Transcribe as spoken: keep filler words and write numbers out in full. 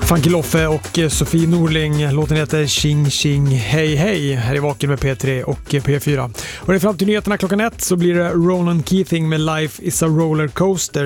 Funky Loffe och Sofie Norling. Låten heter Ching Ching Hej Hej. Här är Vaken med P tre och P fyra. Och det är fram till nyheterna klockan ett så blir det Ronan Keating med Life is a Roller Coaster.